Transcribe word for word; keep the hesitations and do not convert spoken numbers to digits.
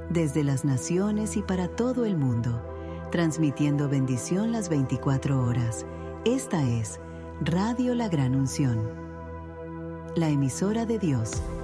desde las naciones y para todo el mundo, transmitiendo bendición las veinticuatro horas. Esta es Radio La Gran Unción, la emisora de Dios